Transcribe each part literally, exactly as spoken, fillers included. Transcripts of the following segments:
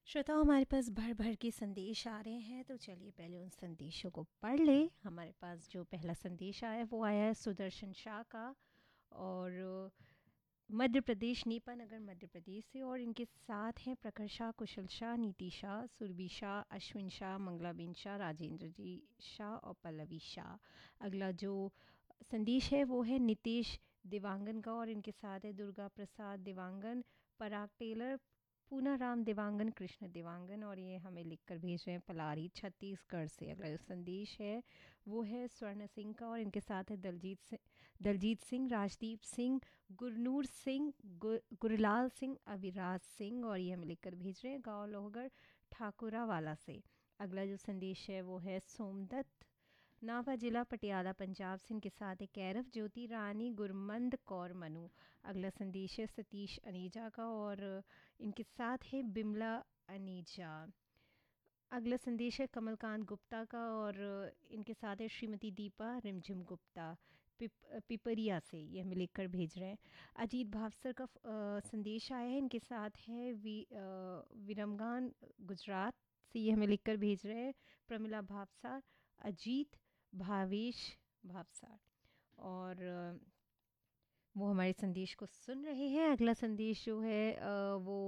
श्रोताओं, हमारे पास भर भर के संदेश आ रहे हैं, तो चलिए पहले उन संदेशों को पढ़ ले। हमारे पास जो पहला संदेश आया वो आया है सुदर्शन शाह का, और मध्य प्रदेश, नीपा नगर मध्य प्रदेश से। और इनके साथ हैं प्रखर शाह, कुशल शाह, नीति शाह, सुरभि शाह, अश्विन शाह, मंगलाबेन शाह, राजेंद्र जी शाह और पल्लवी शाह। अगला जो संदेश है वो है नितेश देवांगन का, और इनके साथ है दुर्गा प्रसाद देवांगन, पराग टेलर, पूना राम देवांगन, कृष्ण देवांगन, और ये हमें लिखकर भेज रहे हैं पलारी छत्तीसगढ़ से। अगला जो संदेश है वो है स्वर्ण सिंह का, और इनके साथ है दलजीत सिंह, दलजीत सिंह, राजदीप सिंह, गुरनूर सिंह, गु, गुरलाल सिंह, अविराज सिंह, और ये हमें लिखकर भेज रहे हैं गाँव लोहगढ़ ठाकुरा वाला से। अगला जो संदेश है वो है सोमदत्त, नाभा जिला पटियाला पंजाब से। इनके साथ है कैरव ज्योति रानी, गुरमंद कौर मनु। अगला संदेश है सतीश अनीजा का, और इनके साथ है बिमला अनीजा। अगला संदेश है कमलकांत गुप्ता का, और इनके साथ है श्रीमती दीपा रिमझिम गुप्ता, पिप पिपरिया से। ये हमें लिखकर भेज रहे हैं। अजीत भावसर का अ, संदेश आया है, इनके साथ है वी अ, विरमगान गुजरात से। ये हमें लिखकर भेज रहे हैं प्रमिला भावसार, अजीत भावेश भावसार, और अ, वो हमारे संदेश को सुन रहे हैं। अगला संदेश जो है अ, वो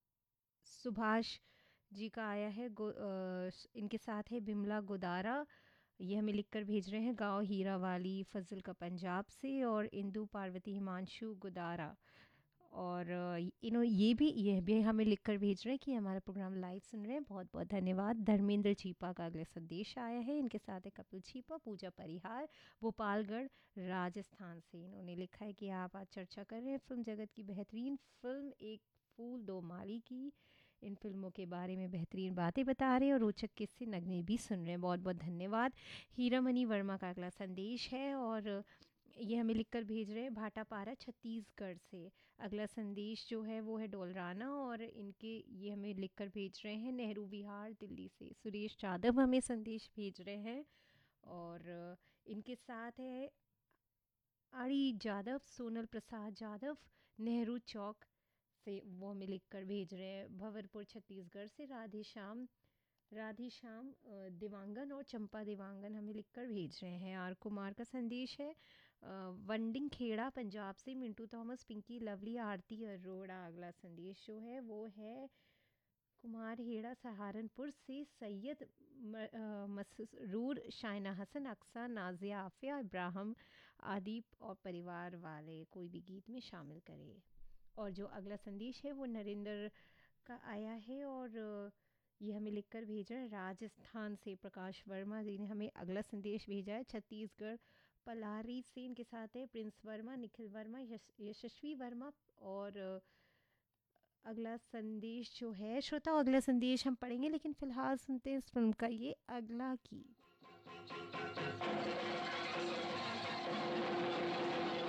सुभाष जी का आया है। गो, अ, इनके साथ है बिमला गोदारा। ये हमें लिखकर भेज रहे हैं गांव हीरावाली फजल का पंजाब से, और इंदु पार्वती हिमांशु गोदारा। और इन्हों ये भी ये भी हमें लिखकर भेज रहे हैं कि हमारा प्रोग्राम लाइव सुन रहे हैं। बहुत बहुत धन्यवाद। धर्मेंद्र चीपा का अगले संदेश आया है, इनके साथ है कपिल चीपा, पूजा परिहार, भोपालगढ़ राजस्थान से। इन्होंने लिखा है कि आप आज चर्चा कर रहे हैं फिल्म जगत की बेहतरीन फिल्म एक फूल दो माली की। इन फिल्मों के बारे में बेहतरीन बातें बता रहे हैं और रोचक किस्से नगमे भी सुन रहे हैं। बहुत बहुत धन्यवाद। हीरामणि वर्मा का अगला संदेश है, और ये हमें लिखकर भेज रहे हैं भाटापारा छत्तीसगढ़ से। अगला संदेश जो है वो है डोलराना, और इनके ये हमें लिखकर भेज रहे हैं नेहरू विहार दिल्ली से। सुरेश यादव हमें संदेश भेज रहे हैं, और इनके साथ है आड़ी यादव, सोनल प्रसाद यादव, नेहरू चौक से। वो हमें लिखकर भेज रहे हैं भंवरपुर छत्तीसगढ़ से। राधे श्याम, राधे श्याम अ, देवांगन और चंपा देवांगन हमें लिखकर भेज रहे हैं। आर कुमार का संदेश है अ, वंडिंग खेड़ा पंजाब से। मिंटू थॉमस, पिंकी लवली, आरती अरोड़ा। अगला संदेश जो है वो है कुमार हेड़ा सहारनपुर से। सैयद म- अ, मसरूर, शाइना हसन, अक्सा, नाजिया, आफिया, इब्राहिम, आदिप और परिवार वाले कोई भी गीत में शामिल करे। और जो अगला संदेश है वो नरेंद्र का आया है, और अ, ये हमें लिखकर भेजा है राजस्थान से। प्रकाश वर्मा जी ने हमें अगला संदेश भेजा है छत्तीसगढ़ पलारी से। इनके साथ है प्रिंस वर्मा, निखिल वर्मा, यश यशस्वी वर्मा, और अ, अगला संदेश जो है श्रोता, अगला संदेश हम पढ़ेंगे, लेकिन फिलहाल सुनते हैं इस फिल्म का ये अगला गीत।